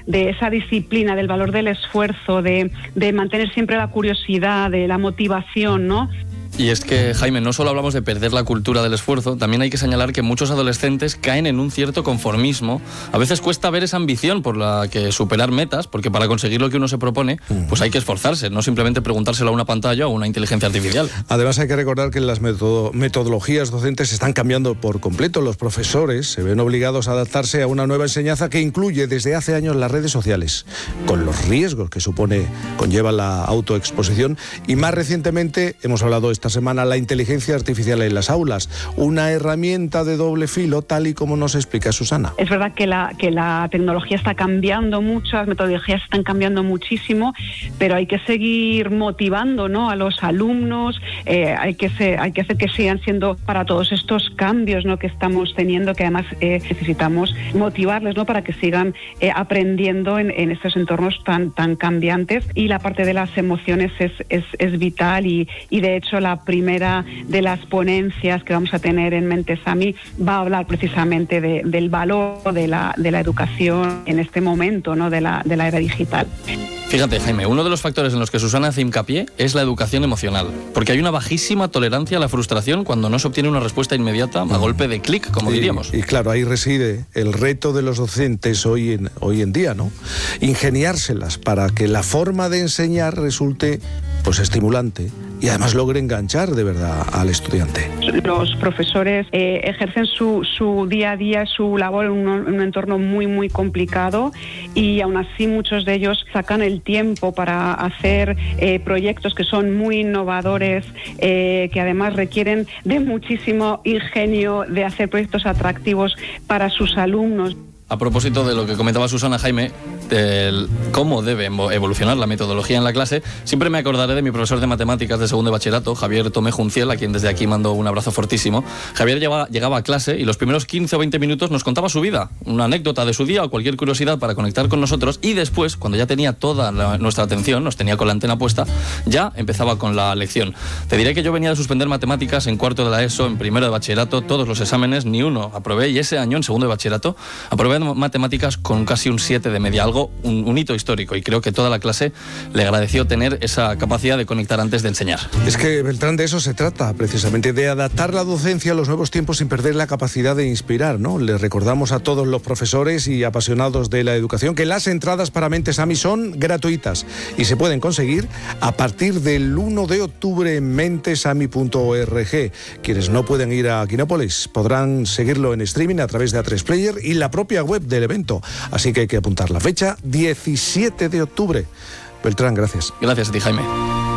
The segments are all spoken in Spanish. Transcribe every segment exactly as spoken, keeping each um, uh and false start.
de esa disciplina, del valor del esfuerzo, de, de mantener siempre la curiosidad, de la motivación, ¿no? Y es que, Jaime, no solo hablamos de perder la cultura del esfuerzo, también hay que señalar que muchos adolescentes caen en un cierto conformismo. A veces cuesta ver esa ambición por la que superar metas, porque para conseguir lo que uno se propone, pues hay que esforzarse, no simplemente preguntárselo a una pantalla o a una inteligencia artificial. Además hay que recordar que las metodo- metodologías docentes están cambiando por completo. Los profesores se ven obligados a adaptarse a una nueva enseñanza que incluye desde hace años las redes sociales, con los riesgos que supone, conlleva la autoexposición, y más recientemente hemos hablado esta semana la inteligencia artificial en las aulas, una herramienta de doble filo, tal y como nos explica Susana. Es verdad que la, que la tecnología está cambiando mucho, las metodologías están cambiando muchísimo, pero hay que seguir motivando, ¿no?, a los alumnos, eh, hay, que ser, hay que hacer que sigan siendo para todos estos cambios, ¿no?, que estamos teniendo, que además eh, necesitamos motivarles, ¿no?, para que sigan eh, aprendiendo en, en estos entornos tan, tan cambiantes. Y la parte de las emociones es, es, es vital y, y de hecho la primera de las ponencias que vamos a tener en Mentesami va a hablar precisamente de, del valor de la, de la educación en este momento, ¿no?, de la, de la era digital. Fíjate, Jaime, uno de los factores en los que Susana hace hincapié es la educación emocional, porque hay una bajísima tolerancia a la frustración cuando no se obtiene una respuesta inmediata a golpe de clic, como y, diríamos. Y claro, ahí reside el reto de los docentes hoy en, hoy en día, ¿no? Ingeniárselas para que la forma de enseñar resulte, pues, estimulante y además logre enganchar de verdad al estudiante. Los profesores eh, ejercen su, su día a día, su labor en un, en un entorno muy, muy complicado, y aún así muchos de ellos sacan el tiempo para hacer eh, proyectos que son muy innovadores, eh, que además requieren de muchísimo ingenio, de hacer proyectos atractivos para sus alumnos. A propósito de lo que comentaba Susana, Jaime, del cómo debe evolucionar la metodología en la clase, siempre me acordaré de mi profesor de matemáticas de segundo de bachillerato, Javier Tomé Junciel, a quien desde aquí mando un abrazo fortísimo. Javier llegaba, llegaba a clase y los primeros quince o veinte minutos nos contaba su vida, una anécdota de su día o cualquier curiosidad para conectar con nosotros, y después, cuando ya tenía toda la, nuestra atención, nos tenía con la antena puesta, ya empezaba con la lección. Te diré que yo venía de suspender matemáticas en cuarto de la ESO, en primero de bachillerato, todos los exámenes, ni uno aprobé, y ese año, en segundo de bachillerato, aprobé matemáticas con casi un siete de media, algo, un, un hito histórico, y creo que toda la clase le agradeció tener esa capacidad de conectar antes de enseñar. Es que, Beltrán, de eso se trata, precisamente, de adaptar la docencia a los nuevos tiempos sin perder la capacidad de inspirar, ¿no? Les recordamos a todos los profesores y apasionados de la educación que las entradas para Mentesami son gratuitas y se pueden conseguir a partir del uno de octubre en mentesami punto org. Quienes no pueden ir a Quinópolis podrán seguirlo en streaming a través de A tres Player y la propia web del evento. Así que hay que apuntar la fecha, diecisiete de octubre. Beltrán, gracias. Gracias a ti, Jaime.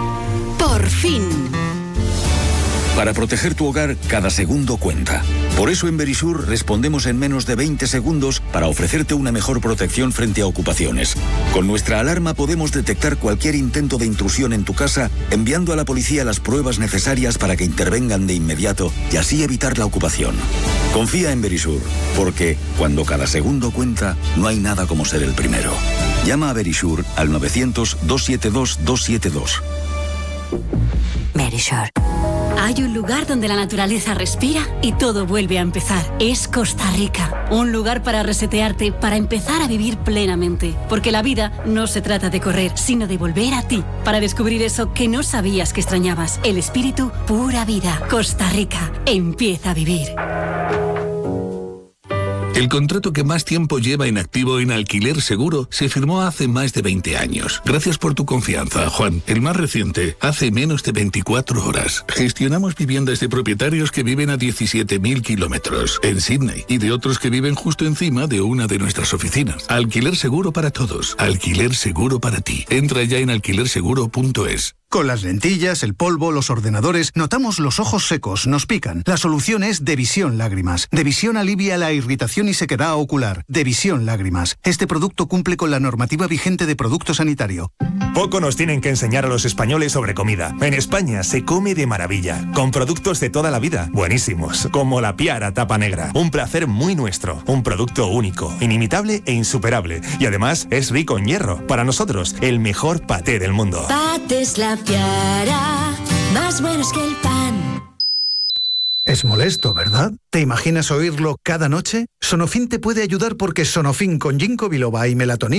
Por fin. Para proteger tu hogar, cada segundo cuenta. Por eso en Verisur respondemos en menos de veinte segundos para ofrecerte una mejor protección frente a ocupaciones. Con nuestra alarma podemos detectar cualquier intento de intrusión en tu casa, enviando a la policía las pruebas necesarias para que intervengan de inmediato y así evitar la ocupación. Confía en Verisur, porque cuando cada segundo cuenta, no hay nada como ser el primero. Llama a Verisur al novecientos, doscientos setenta y dos, doscientos setenta y dos. Verisur. Hay un lugar donde la naturaleza respira y todo vuelve a empezar. Es Costa Rica. Un lugar para resetearte, para empezar a vivir plenamente. Porque la vida no se trata de correr, sino de volver a ti. Para descubrir eso que no sabías que extrañabas. El espíritu pura vida. Costa Rica. Empieza a vivir. El contrato que más tiempo lleva en activo en Alquiler Seguro se firmó hace más de veinte años. Gracias por tu confianza, Juan. El más reciente, hace menos de veinticuatro horas. Gestionamos viviendas de propietarios que viven a diecisiete mil kilómetros en Sydney y de otros que viven justo encima de una de nuestras oficinas. Alquiler Seguro para todos. Alquiler Seguro para ti. Entra ya en alquiler seguro punto es. Con las lentillas, el polvo, los ordenadores, notamos los ojos secos, nos pican. La solución es Devisión Lágrimas. Devisión alivia la irritación y sequedad ocular. Devisión Lágrimas. Este producto cumple con la normativa vigente de producto sanitario. Poco nos tienen que enseñar a los españoles sobre comida. En España se come de maravilla, con productos de toda la vida, buenísimos, como la Piara Tapa Negra. Un placer muy nuestro, un producto único, inimitable e insuperable. Y además es rico en hierro. Para nosotros, el mejor paté del mundo. Patés La Piara, más buenos que el pan. Es molesto, ¿verdad? ¿Te imaginas oírlo cada noche? Sonofin te puede ayudar porque Sonofin con ginkgo biloba y melatonina